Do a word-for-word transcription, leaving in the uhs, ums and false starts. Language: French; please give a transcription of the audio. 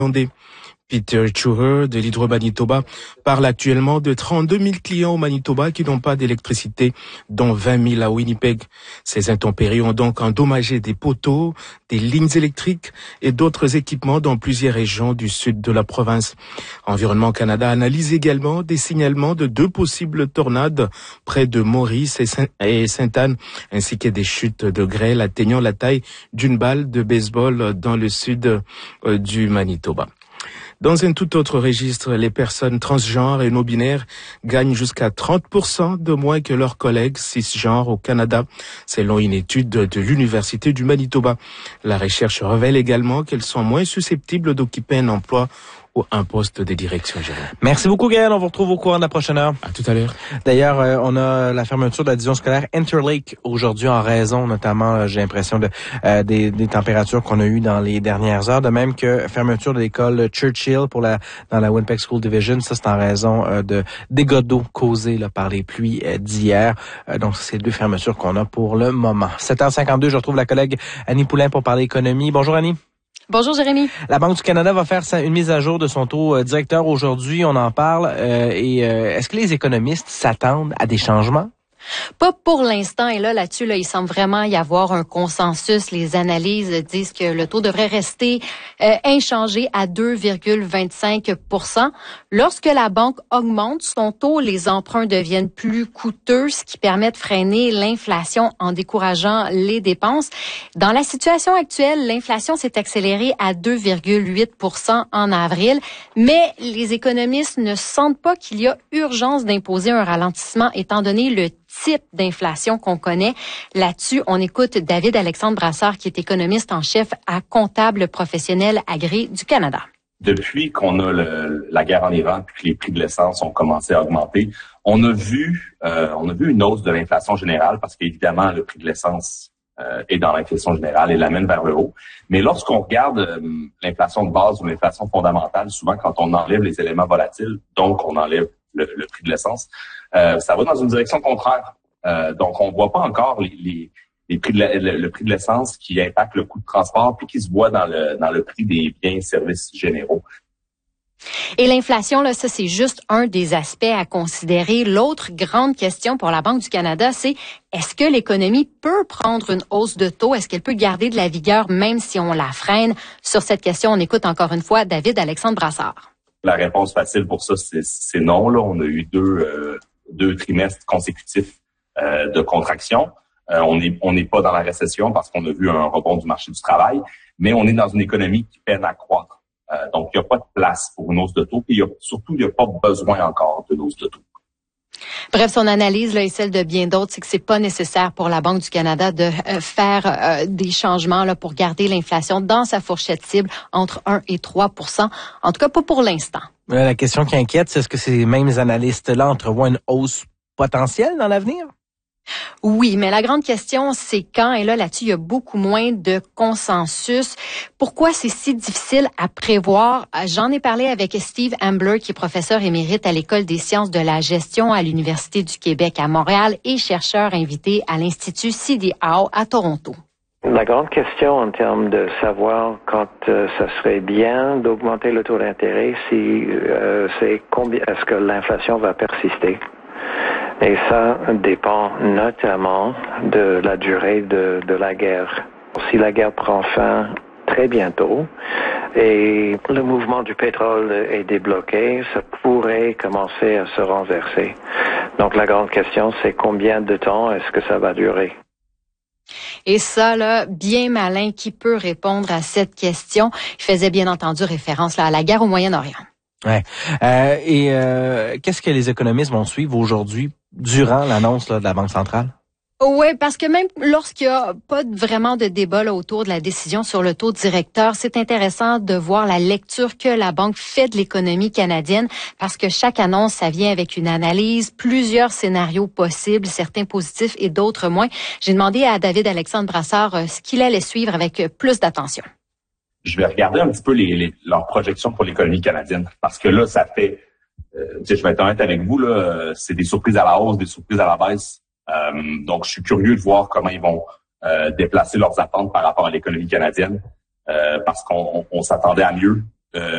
Des Peter Churer de l'Hydro-Manitoba parle actuellement de trente-deux mille clients au Manitoba qui n'ont pas d'électricité, dont vingt mille à Winnipeg. Ces intempéries ont donc endommagé des poteaux, des lignes électriques et d'autres équipements dans plusieurs régions du sud de la province. Environnement Canada analyse également des signalements de deux possibles tornades près de Maurice et Sainte-Anne, ainsi que des chutes de grêle atteignant la taille d'une balle de baseball dans le sud du Manitoba. Dans un tout autre registre, les personnes transgenres et non-binaires gagnent jusqu'à trente pour cent de moins que leurs collègues cisgenres au Canada, selon une étude de l'Université du Manitoba. La recherche révèle également qu'elles sont moins susceptibles d'occuper un emploi ou un poste de direction générale. Merci beaucoup, Gaël. On vous retrouve au courant de la prochaine heure. À tout à l'heure. D'ailleurs, euh, on a la fermeture de la division scolaire Interlake aujourd'hui en raison, notamment, euh, j'ai l'impression, de euh, des, des températures qu'on a eues dans les dernières heures. De même que fermeture de l'école Churchill pour la dans la Winnipeg School Division. Ça, c'est en raison euh, de dégâts d'eau causés là, par les pluies euh, d'hier. Euh, donc, c'est deux fermetures qu'on a pour le moment. sept heures cinquante-deux, je retrouve la collègue Annie Poulain pour parler économie. Bonjour, Annie. Bonjour Jérémy. La Banque du Canada va faire une mise à jour de son taux euh, directeur aujourd'hui. On en parle. Euh, et euh, est-ce que les économistes s'attendent à des changements? Pas pour l'instant. Et là, là-dessus, là, il semble vraiment y avoir un consensus. Les analyses disent que le taux devrait rester euh, inchangé à deux virgule vingt-cinq pour cent. Lorsque la banque augmente son taux, les emprunts deviennent plus coûteux, ce qui permet de freiner l'inflation en décourageant les dépenses. Dans la situation actuelle, l'inflation s'est accélérée à deux virgule huit pour cent en avril, mais les économistes ne sentent pas qu'il y a urgence d'imposer un ralentissement étant donné le type d'inflation qu'on connaît. Là-dessus, on écoute David Alexandre Brassard, qui est économiste en chef à Comptable Professionnel Agré du Canada. Depuis qu'on a le, la guerre en Iran, puis que les prix de l'essence ont commencé à augmenter, on a vu, euh, on a vu une hausse de l'inflation générale parce qu'évidemment, le prix de l'essence euh, est dans l'inflation générale et l'amène vers le haut. Mais lorsqu'on regarde euh, l'inflation de base ou l'inflation fondamentale, souvent quand on enlève les éléments volatiles, donc on enlève le, le prix de l'essence, euh, ça va dans une direction contraire. Euh, donc, on voit pas encore les, les, les prix de la, le, le prix de l'essence qui impacte le coût de transport puis qui se voit dans le dans le prix des biens et services généraux. Et l'inflation, là, ça, c'est juste un des aspects à considérer. L'autre grande question pour la Banque du Canada, c'est est-ce que l'économie peut prendre une hausse de taux? Est-ce qu'elle peut garder de la vigueur même si on la freine? Sur cette question, on écoute encore une fois David Alexandre Brassard. La réponse facile pour ça, c'est, c'est non. Là, on a eu deux euh, deux trimestres consécutifs euh, de contraction. Euh, on n'est on n'est pas dans la récession parce qu'on a vu un rebond du marché du travail, mais on est dans une économie qui peine à croître. Euh, donc, il n'y a pas de place pour une hausse de taux. Et il y a, surtout, il n'y a pas besoin encore d'une hausse de taux. Bref, son analyse là et celle de bien d'autres, c'est que c'est pas nécessaire pour la Banque du Canada de euh, faire euh, des changements là pour garder l'inflation dans sa fourchette cible entre un et trois pour cent. En tout cas, pas pour l'instant. Euh, la question qui inquiète, c'est est-ce que ces mêmes analystes-là entrevoient une hausse potentielle dans l'avenir? Oui, mais la grande question, c'est quand, et là, là-dessus, il y a beaucoup moins de consensus. Pourquoi c'est si difficile à prévoir? J'en ai parlé avec Steve Ambler, qui est professeur émérite à l'École des sciences de la gestion à l'Université du Québec à Montréal et chercheur invité à l'Institut C D A O à Toronto. La grande question en termes de savoir quand euh, ça serait bien d'augmenter le taux d'intérêt, si euh, c'est combien est-ce que l'inflation va persister. Et ça dépend notamment de la durée de, de la guerre. Si la guerre prend fin très bientôt et le mouvement du pétrole est débloqué, ça pourrait commencer à se renverser. Donc la grande question, c'est combien de temps est-ce que ça va durer? Et ça, là, bien malin qui peut répondre à cette question. Il faisait bien entendu référence là, à la guerre au Moyen-Orient. Ouais. Euh, et euh, qu'est-ce que les économistes vont suivre aujourd'hui durant l'annonce là, de la Banque centrale? Oui, parce que même lorsqu'il n'y a pas vraiment de débat là, autour de la décision sur le taux directeur, c'est intéressant de voir la lecture que la Banque fait de l'économie canadienne, parce que chaque annonce, ça vient avec une analyse, plusieurs scénarios possibles, certains positifs et d'autres moins. J'ai demandé à David Alexandre Brassard euh, ce qu'il allait suivre avec plus d'attention. Je vais regarder un petit peu les, les, leurs projections pour l'économie canadienne, parce que là, ça fait, euh, je vais être honnête avec vous, là, c'est des surprises à la hausse, des surprises à la baisse. Euh, donc, je suis curieux de voir comment ils vont euh, déplacer leurs attentes par rapport à l'économie canadienne, euh, parce qu'on on, on s'attendait à mieux